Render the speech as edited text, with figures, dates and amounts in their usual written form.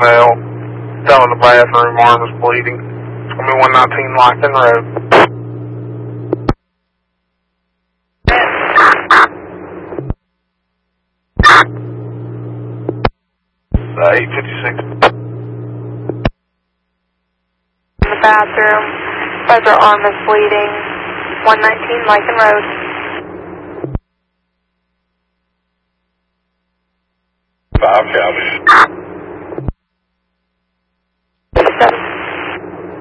female fell in the bathroom, arm is bleeding. It's going to be 119 Lycan Road. 856. In the bathroom, both her arm is bleeding. 119 Lycan Road. 5 Calvin.